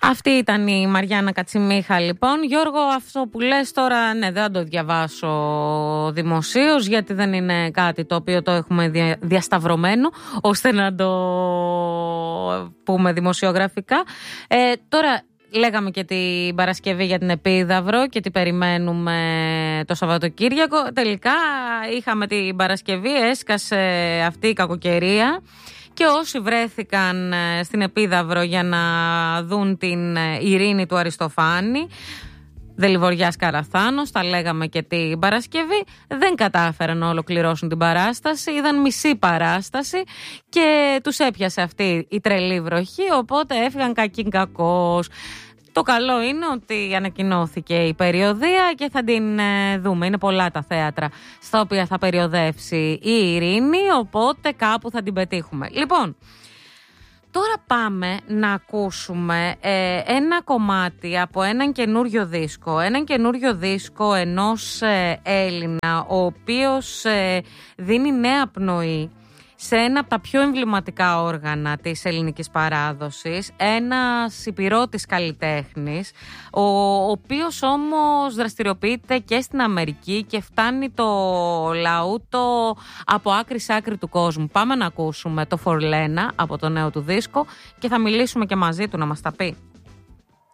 Αυτή ήταν η Μαριάννα Κατσιμίχα, λοιπόν. Γιώργο, αυτό που λες τώρα, ναι, δεν θα το διαβάσω δημοσίως, γιατί δεν είναι κάτι το οποίο το έχουμε διασταυρωμένο, ώστε να το πούμε δημοσιογραφικά. Τώρα λέγαμε και την Παρασκευή για την Επίδαυρο και τι περιμένουμε το Σαββατοκύριακο. Τελικά είχαμε την Παρασκευή, έσκασε αυτή η κακοκαιρία. Και όσοι βρέθηκαν στην Επίδαυρο για να δουν την ειρήνη του Αριστοφάνη, Δελιβοριάς Καραθάνος, τα λέγαμε και την Παρασκευή, δεν κατάφεραν να ολοκληρώσουν την παράσταση, είδαν μισή παράσταση και τους έπιασε αυτή η τρελή βροχή, οπότε έφυγαν κακήν κακώς. Το καλό είναι ότι ανακοινώθηκε η περιοδεία και θα την δούμε. Είναι πολλά τα θέατρα στα οποία θα περιοδεύσει η ειρήνη, οπότε κάπου θα την πετύχουμε. Λοιπόν, τώρα πάμε να ακούσουμε ένα κομμάτι από έναν καινούριο δίσκο. Έναν καινούριο δίσκο ενός Έλληνα, ο οποίος δίνει νέα πνοή σε ένα από τα πιο εμβληματικά όργανα της ελληνικής παράδοσης, ένας υπηρώτης καλλιτέχνης, ο οποίος όμως δραστηριοποιείται και στην Αμερική και φτάνει το λαούτο από άκρη σ' άκρη του κόσμου. Πάμε να ακούσουμε το Φορλένα από το νέο του δίσκο και θα μιλήσουμε και μαζί του να μας τα πει.